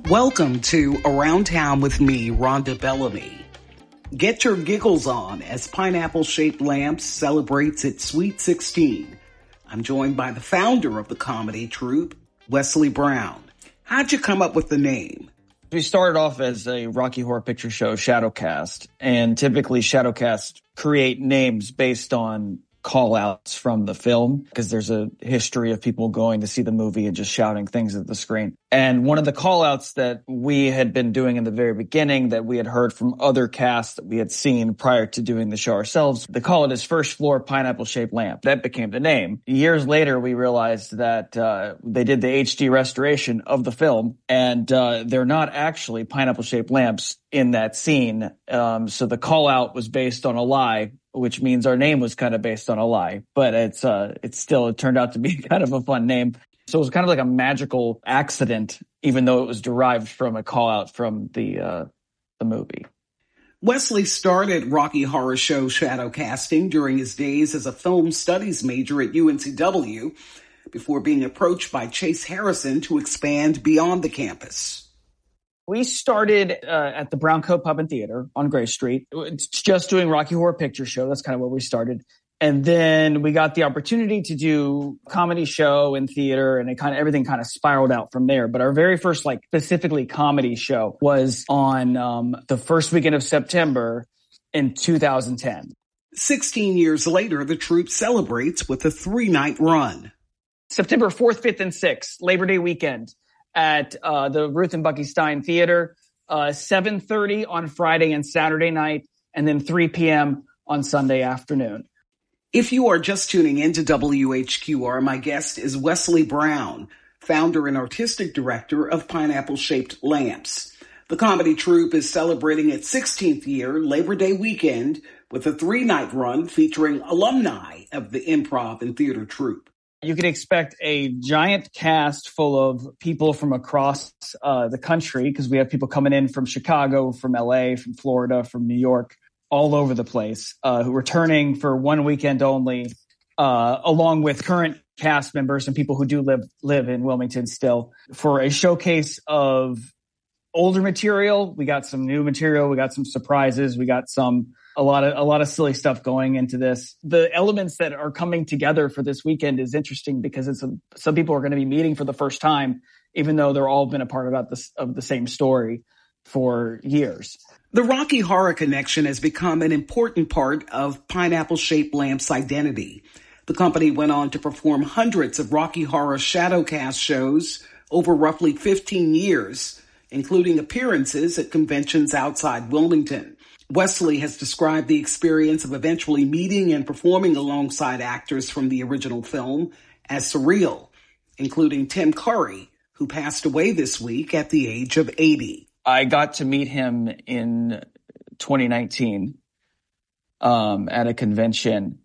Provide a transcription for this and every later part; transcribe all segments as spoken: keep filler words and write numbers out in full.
Welcome to Around Town with me, Rhonda Bellamy. Get your giggles on as Pineapple-Shaped Lamps celebrates its Sweet sixteen. I'm joined by the founder of the comedy troupe, Wesley Brown. How'd you come up with the name? We started off as a Rocky Horror Picture Show Shadowcast, and typically Shadowcast create names based on call-outs from the film, because there's a history of people going to see the movie and just shouting things at the screen. And one of the call-outs that we had been doing in the very beginning that we had heard from other casts that we had seen prior to doing the show ourselves, they call it as First Floor Pineapple-Shaped Lamp. That became the name. Years later, we realized that uh, they did the H D restoration of the film, and uh, they're not actually pineapple-shaped lamps in that scene. Um, so the call-out was based on a lie, which means our name was kind of based on a lie, but it's uh, it's still, it turned out to be kind of a fun name. So it was kind of like a magical accident, even though it was derived from a call out from the uh, the movie. Wesley started Rocky Horror Show Shadowcasting during his days as a film studies major at U N C W before being approached by Chase Harrison to expand beyond the campus. We started uh, at the Brown Coat Pub and Theater on Gray Street. It's just doing Rocky Horror Picture Show. That's kind of where we started. And then we got the opportunity to do comedy show and theater, and it kind of, everything kind of spiraled out from there. But our very first, like, specifically comedy show was on um, the first weekend of September in two thousand ten. Sixteen years later, the troupe celebrates with a three-night run. September fourth, fifth, and sixth, Labor Day weekend at uh, the Ruth and Bucky Stein Theater, uh, seven thirty on Friday and Saturday night, and then three p.m. on Sunday afternoon. If you are just tuning in to W H Q R, my guest is Wesley Brown, founder and artistic director of Pineapple-Shaped Lamps. The comedy troupe is celebrating its sixteenth year, Labor Day weekend, with a three-night run featuring alumni of the improv and theater troupe. You can expect a giant cast full of people from across uh, the country, because we have people coming in from Chicago, from L A, from Florida, from New York, all over the place, uh, who are returning for one weekend only, uh, along with current cast members and people who do live live in Wilmington still, for a showcase of older material. We got some new material. We got some surprises. We got some a lot of a lot of silly stuff going into this. The elements that are coming together for this weekend is interesting because it's a, some people are going to be meeting for the first time, even though they're all been a part about this of the same story for years. The Rocky Horror Connection has become an important part of Pineapple-Shaped Lamps' identity. The company went on to perform hundreds of Rocky Horror Shadowcast shows over roughly fifteen years, including appearances at conventions outside Wilmington. Wesley has described the experience of eventually meeting and performing alongside actors from the original film as surreal, including Tim Curry, who passed away this week at the age of eighty. I got to meet him in twenty nineteen um, at a convention,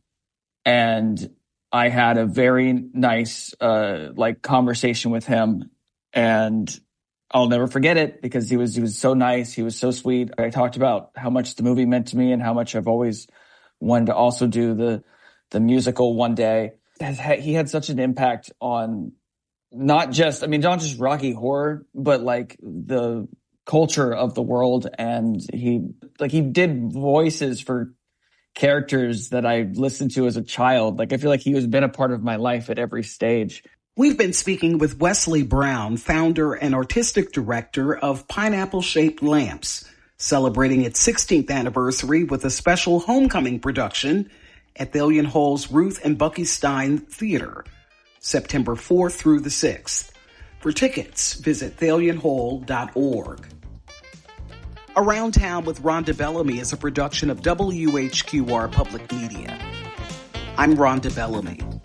and I had a very nice uh, like conversation with him, and I'll never forget it because he was he was so nice. He was so sweet. I talked about how much the movie meant to me and how much I've always wanted to also do the the musical one day. He had such an impact on not just, I mean, not just Rocky Horror, but like the culture of the world. And he like he did voices for characters that I listened to as a child. Like I feel like he has been a part of my life at every stage. We've been speaking with Wesley Brown, founder and artistic director of Pineapple-Shaped Lamps, celebrating its sixteenth anniversary with a special homecoming production at Thallian Hall's Ruth and Bucky Stein Theater, September fourth through the sixth. For tickets, visit thallian hall dot org. Around Town with Rhonda Bellamy is a production of W H Q R Public Media. I'm Rhonda Bellamy.